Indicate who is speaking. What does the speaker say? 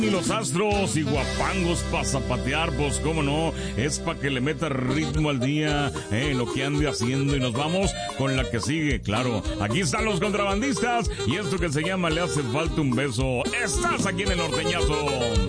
Speaker 1: Y los astros y guapangos para zapatear, pues cómo no, es para que le meta ritmo al día, lo que ande haciendo. Y nos vamos con la que sigue, claro. Aquí están los contrabandistas y esto que se llama Le hace falta un beso. Estás aquí en el norteñazo.